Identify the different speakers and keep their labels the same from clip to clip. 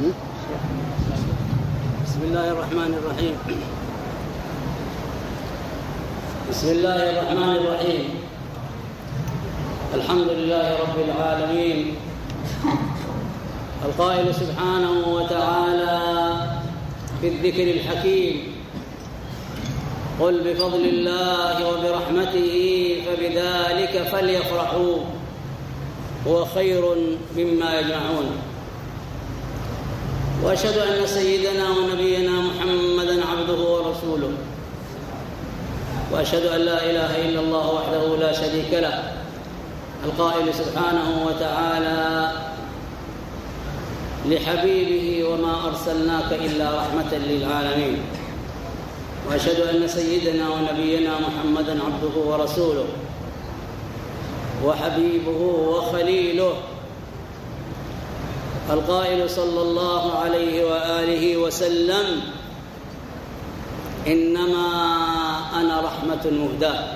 Speaker 1: بسم الله الرحمن الرحيم. بسم الله الرحمن الرحيم. الحمد لله رب العالمين، القائل سبحانه وتعالى في الذكر الحكيم: قل بفضل الله وبرحمته فبذلك فليفرحوا هو خير مما يجمعون. وأشهد أن سيدنا ونبينا محمدًا عبده ورسوله، وأشهد أن لا إله إلا الله وحده لا شريك له، القائل سبحانه وتعالى لحبيبه: وما أرسلناك إلا رحمة للعالمين. وأشهد أن سيدنا ونبينا محمدًا عبده ورسوله وحبيبه وخليله، القائل صلى الله عليه وآله وسلم: إنما أنا رحمة مهداة.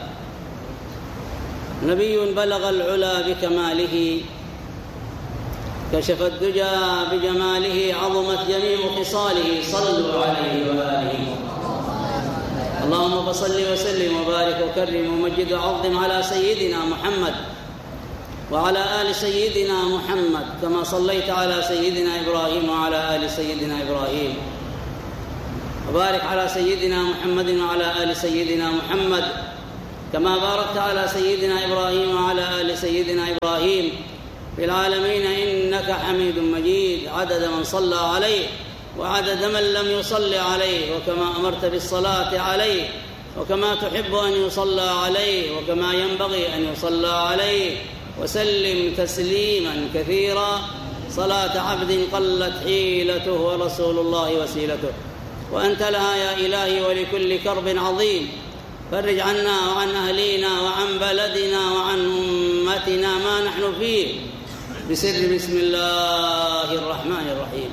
Speaker 1: نبي بلغ العلا بكماله، كشف الدجى بجماله، عظمت جميع خصاله، صلوا عليه وآله. اللهم فصل وسلم وبارك وكرم ومجد وعظم على سيدنا محمد وعلى آل سيدنا محمد، كما صليت على سيدنا إبراهيم وعلى آل سيدنا إبراهيم، وبارك على سيدنا محمد وعلى آل سيدنا محمد، كما باركت على سيدنا إبراهيم وعلى آل سيدنا إبراهيم في العالمين إنك حميد مجيد، عدد من صلى عليه وعدد من لم يصل عليه، وكما أمرت بالصلاة عليه، وكما تحب أن يصلى عليه، وكما ينبغي أن يصلى عليه، وسلم تسليما كثيرا، صلاة عبد قلت حيلته ورسول الله وسيلته. وأنت لها يا إلهي ولكل كرب عظيم، فرج عنا وعن أهلينا وعن بلدنا وعن أمتنا ما نحن فيه، بسر بسم الله الرحمن الرحيم.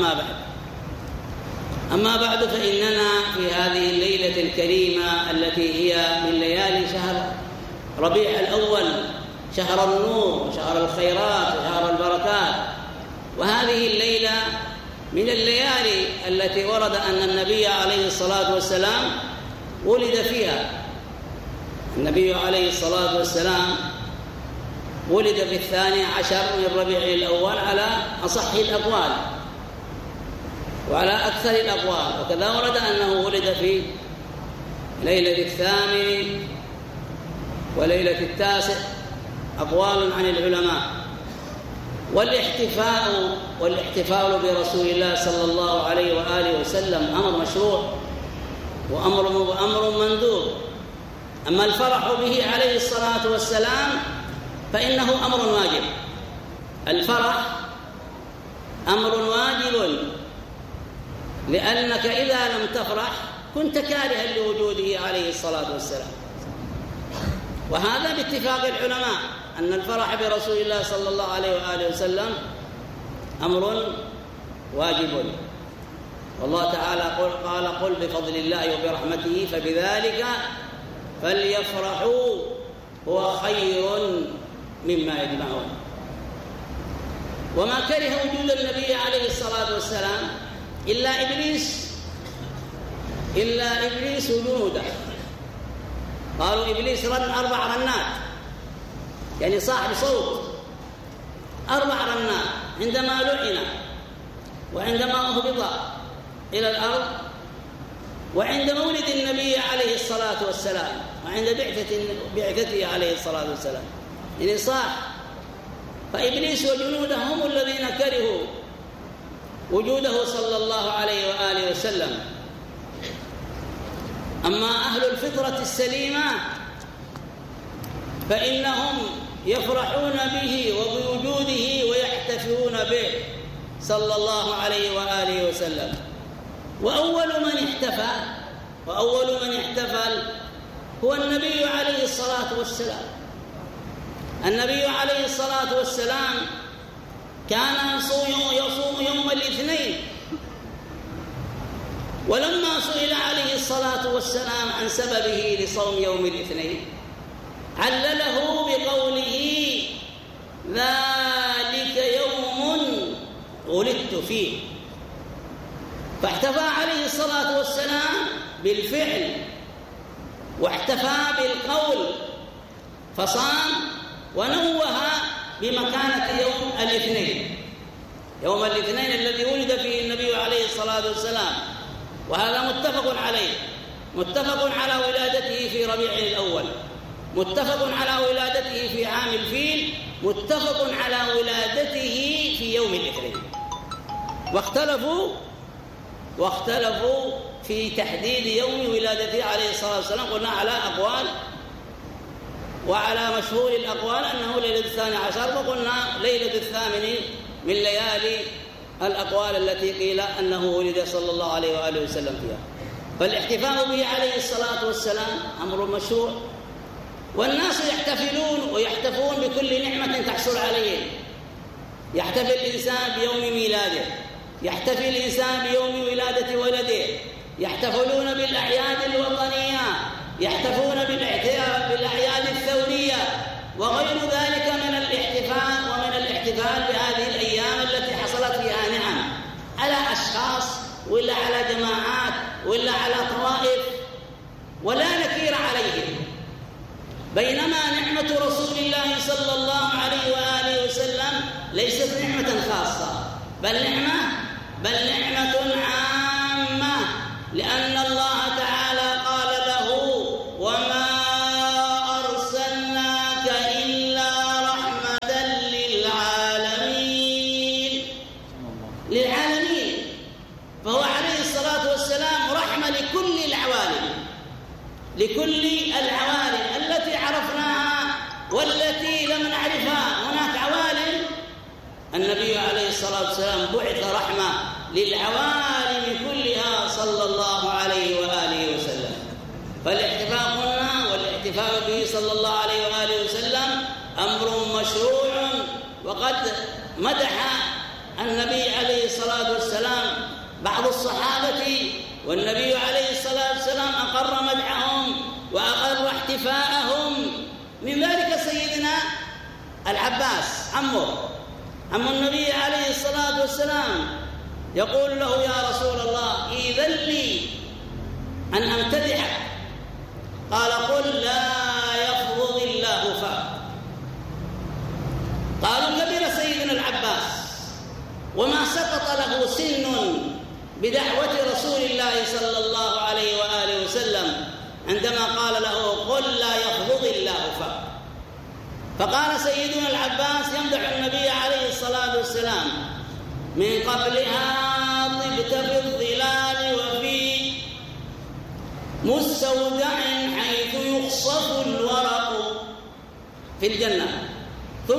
Speaker 1: أما بعد فإننا في هذه الليلة الكريمة التي هي من ليالي شهر ربيع الأول، شهر النور وشهر الخيرات وشهر البركات، وهذه الليلة من الليالي التي ورد أن النبي عليه الصلاة والسلام ولد فيها. النبي عليه الصلاة والسلام ولد في 12 من ربيع الأول على أصح الأقوال وعلى أكثر الأقوال، وكذا ورد أنه ولد في ليلة 8 وليلة 9، أقوال عن العلماء. والاحتفال برسول الله صلى الله عليه وآله وسلم أمر مشروع وأمر مندوب. أما الفرح به عليه الصلاة والسلام فإنه أمر واجب. الفرح أمر واجب، لأنك إذا لم تفرح كنت كارها لوجوده عليه الصلاة والسلام. وهذا باتفاق العلماء أن الفرح برسول الله صلى الله عليه وآله وسلم أمر واجب. والله تعالى قل بفضل الله وبرحمته فبذلك فليفرحوا هو خير مما يجمعون. وما كره وجود النبي عليه الصلاة والسلام إلا إبليس وجنوده. قالوا إبليس رن 4 رنات، يعني صاحب صوت 4 رنات عندما لعن، وعندما أهبط إلى الأرض، وعند مولد النبي عليه الصلاة والسلام، وعند بعثته عليه الصلاة والسلام، يعني صاح. فإبليس وجنوده هم الذين كرهوا وجوده صلى الله عليه وآله وسلم. أما أهل الفطرة السليمة فإنهم يفرحون به وبوجوده ويحتفلون به صلى الله عليه وآله وسلم. وأول من احتفل هو النبي عليه الصلاة والسلام. النبي عليه الصلاة والسلام كان يصوم يوم الاثنين، ولما سئل عليه الصلاة والسلام عن سببه لصوم يوم الاثنين علله بقوله: ذلك يوم ولدت فيه. فاحتفى عليه الصلاة والسلام بالفعل واحتفى بالقول، فصام ونوه بمكانة يوم الاثنين، يوم الاثنين الذي ولد فيه النبي عليه الصلاة والسلام، وهذا متفق عليه، متفق على ولادته في ربيع الأول، متفق على ولادته في عام الفيل، متفق على ولادته في يوم الاثنين. واختلفوا في تحديد يوم ولادته عليه الصلاة والسلام، قلنا على أقوال، وعلى مشهور الأقوال أنه ليلة 12، وقلنا ليلة 8 من ليالي الأقوال التي قيل أنه ولد صلى الله عليه وآله وسلم فيها. فالاحتفاء به عليه الصلاة والسلام أمر مشروع، والناس يحتفلون ويحتفون بكل نعمة تحصل عليهم. يحتفل الإنسان بيوم ميلاده، يحتفل الإنسان بيوم ولادة ولده، يحتفلون بالأعياد الوطنية، يحتفون بالأعياد الثورية وغير ذلك من الاحتفال، ومن الاحتفال بهذه الأيام التي حصلت فيها نعم على أشخاص ولا على جماعات ولا على طوائف، ولا نكير عليهم. بينما نعمة رسول الله صلى الله عليه وآله وسلم ليست نعمة خاصة، بل نعمة عامة، لأن الله تعالى قال له: وما أرسلناك إلا رحمة للعالمين. فهو عليه الصلاة والسلام رحمة لكل العوالم التي عرفناها والتي لم نعرفها. هناك عوالم النبي عليه الصلاة والسلام بعث رحمة للعوالم كلها صلى الله عليه وآله وسلم. فالاحتفاء قلنا والاحتفاء به صلى الله عليه وآله وسلم أمر مشروع، وقد مدح النبي عليه الصلاة والسلام بعض الصحابة، والنبي عليه الصلاة والسلام أقر مدحهم وأقر احتفاءهم. من ذلك سيدنا العباس عم النبي عليه الصلاة والسلام يقول له: يا رسول الله إذن لي أن أمتدحك. قال: قل لا يفضل الله فاك. قالوا: كبر سيدنا العباس وما سقط له سن بدعوة رسول الله صلى الله عليه وآله وسلم عندما قال له: قل لا يفضل الله فاك. فقال سيدنا العباس يمدح النبي عليه الصلاة والسلام: من قبلها طبت في الظلال وفي مستودع حيث يخصف الورق في الجنة.